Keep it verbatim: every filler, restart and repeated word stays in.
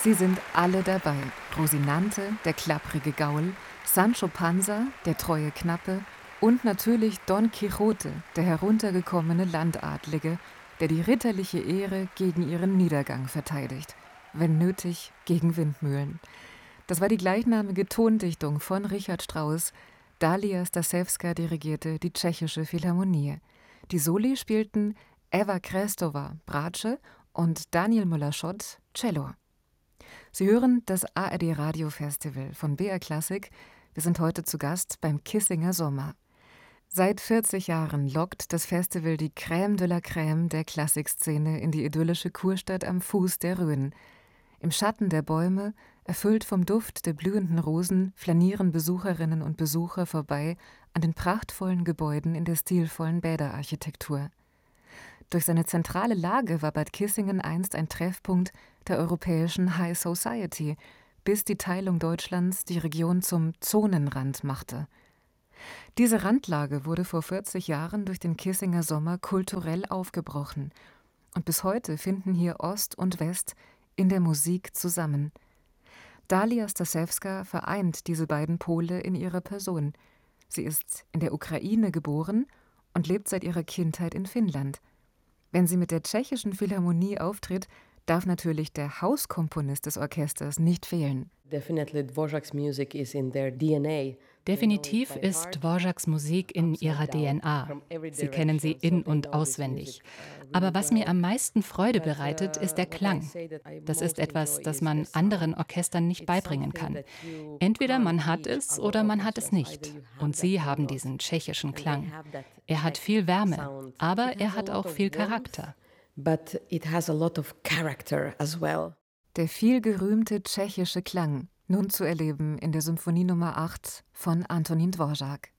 Sie sind alle dabei. Rosinante, der klapprige Gaul, Sancho Panza, der treue Knappe und natürlich Don Quixote, der heruntergekommene Landadlige, der die ritterliche Ehre gegen ihren Niedergang verteidigt. Wenn nötig, gegen Windmühlen. Das war die gleichnamige Tondichtung von Richard Strauss. Dalia Stasewska dirigierte die Tschechische Philharmonie. Die Soli spielten Eva Krestová, Bratsche, und Daniel Müller-Schott, Cello. Sie hören das A R D Radio-Festival von B R Klassik. Wir sind heute zu Gast beim Kissinger Sommer. Seit vierzig Jahren lockt das Festival die Crème de la Crème der Klassikszene in die idyllische Kurstadt am Fuß der Rhön. Im Schatten der Bäume, erfüllt vom Duft der blühenden Rosen, flanieren Besucherinnen und Besucher vorbei an den prachtvollen Gebäuden in der stilvollen Bäderarchitektur. Durch seine zentrale Lage war Bad Kissingen einst ein Treffpunkt der europäischen High Society, bis die Teilung Deutschlands die Region zum Zonenrand machte. Diese Randlage wurde vor vierzig Jahren durch den Kissinger Sommer kulturell aufgebrochen. Und bis heute finden hier Ost und West in der Musik zusammen. Dalia Stasewska vereint diese beiden Pole in ihrer Person. Sie ist in der Ukraine geboren und lebt seit ihrer Kindheit in Finnland. Wenn sie mit der Tschechischen Philharmonie auftritt, darf natürlich der Hauskomponist des Orchesters nicht fehlen. Definitiv ist Dvořáks Musik in ihrer D N A. Sie kennen sie in- und auswendig. Aber was mir am meisten Freude bereitet, ist der Klang. Das ist etwas, das man anderen Orchestern nicht beibringen kann. Entweder man hat es oder man hat es nicht. Und sie haben diesen tschechischen Klang. Er hat viel Wärme, aber er hat auch viel Charakter. But it has a lot of character as well. Der vielgerühmte tschechische Klang, nun zu erleben in der Symphonie Nummer acht von Antonín Dvořák.